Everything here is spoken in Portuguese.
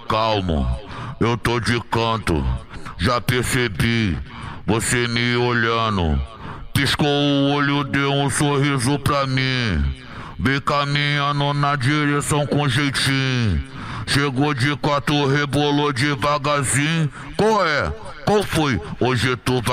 calmo, eu tô de canto. Já percebi, você me olhando. Piscou o olho, deu um sorriso pra mim. Vem caminhando na direção com jeitinho. Chegou de quatro, rebolou devagarzinho. Qual é? Qual foi? Hoje tu vai